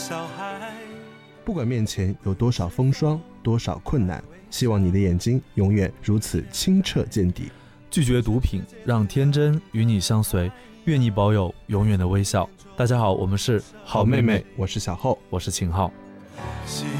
小孩。 不管面前有多少风霜，多少困难，希望你的眼睛永远如此清澈见底。 拒绝毒品，让天真与你相随，愿你保有永远的微笑。大家好，我们是好妹妹，我是小厚， 我是秦昊。